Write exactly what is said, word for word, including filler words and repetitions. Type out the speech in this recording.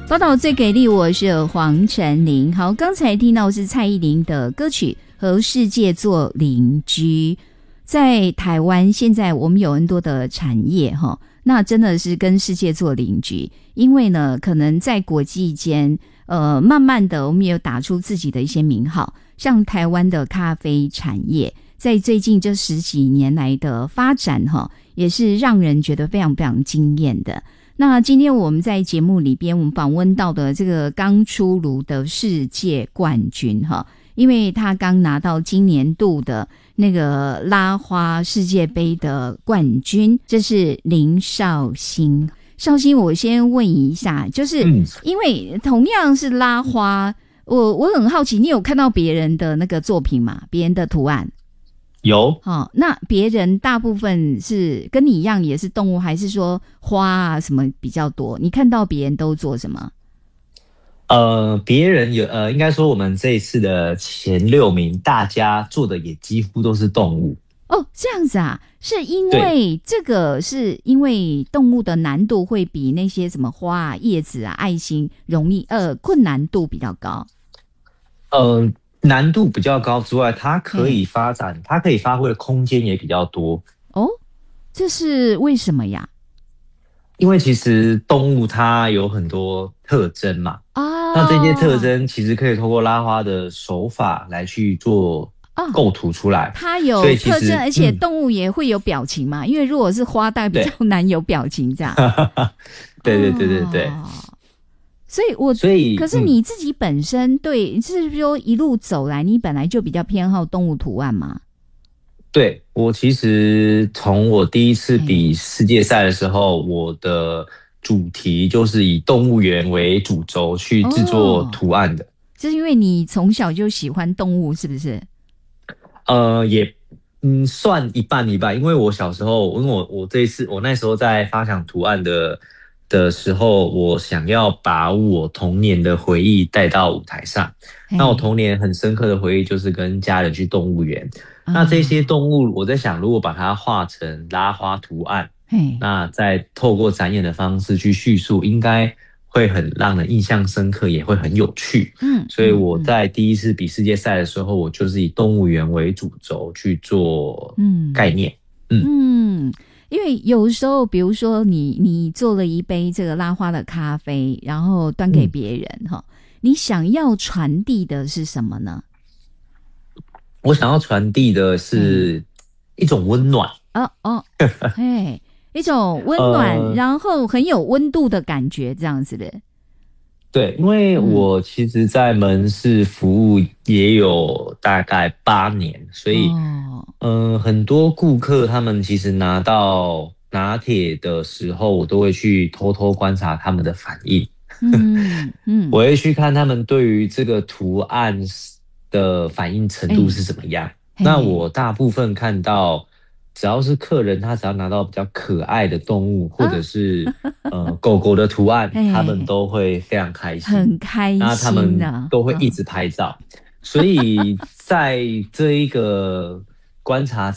报道最给力，我是黄晨林。好，刚才听到是蔡依林的歌曲《和世界做邻居》。在台湾现在我们有很多的产业哈，那真的是跟世界做邻居，因为呢可能在国际间呃，慢慢的我们也有打出自己的一些名号，像台湾的咖啡产业在最近这十几年来的发展哈，也是让人觉得非常非常惊艳的。那今天我们在节目里边我们访问到的这个刚出炉的世界冠军哈，因为他刚拿到今年度的那个拉花世界杯的冠军，这是林少兴。少兴，我先问一下，就是因为同样是拉花，我我很好奇，你有看到别人的那个作品吗？别人的图案？ 有。 哦，那别人大部分是跟你一样也是动物，还是说花啊什么比较多？你看到别人都做什么？ 呃，别人有呃，应该说我们这一次的前六名，大家做的也几乎都是动物。 哦，这样子啊，是因为这个是因为动物的难度会比那些什么花啊、叶子啊、爱心容易呃困难度比较高。 呃，难度比较高之外，它可以发展，它可以发挥的空间也比较多。 哦，这是为什么呀？ 因为其实动物它有很多特征嘛，啊，那这些特征其实可以透过拉花的手法来去做构图出来。 它有特征，而且动物也会有表情嘛，嗯、因为如果是花带比较难有表情这样。 对对对对对。 哦、所以我， 所以可是你自己本身对，嗯、是说一路走来，你本来就比较偏好动物图案吗？ 对，我其实从我第一次比世界赛的时候，我的主题就是以动物园为主轴去制作图案的。 这、哦、是因为你从小就喜欢动物，是不是？ 呃，也嗯算一半一半，因为我小时候，因为我我这一次我那时候在发想图案的的时候，我想要把我童年的回忆带到舞台上。那我童年很深刻的回忆就是跟家人去动物园。那这些动物，我在想，如果把它画成拉花图案，那再透过展演的方式去叙述，应该会很让人印象深刻，也会很有趣。嗯，所以我在第一次比世界赛的时候，我就是以动物园为主轴去做概念。嗯嗯, 嗯，因为有时候，比如说你你做了一杯这个拉花的咖啡，然后端给别人哈、嗯，你想要传递的是什么呢？ 我想要传递的是一种温暖。 哦哦，嘿，一种温暖、呃，然后很有温度的感觉，这样子的。 对，因为我其实在门市服务也有大概八年，所以，嗯、哦呃，很多顾客他们其实拿到拿铁的时候，我都会去偷偷观察他们的反应。嗯嗯，我会去看他们对于这个图案的反应程度是怎么样。那我大部分看到，只要是客人，他只要拿到比较可爱的动物，或者是、啊、呃狗狗的图案，他们都会非常开心， 很开心、啊， 那他们都会一直拍照。嗯、所以在这一个观察